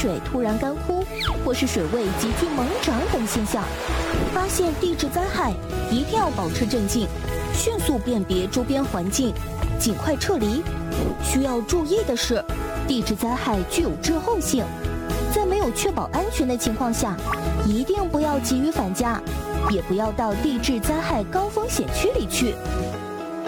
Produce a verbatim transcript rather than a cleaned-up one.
水突然干枯，或是水位急剧猛涨等现象。发现地质灾害，一定要保持镇静，迅速辨别周边环境，尽快撤离。需要注意的是，地质灾害具有滞后性，在没有确保安全的情况下，一定不要急于返家，也不要到地质灾害高风险区里去。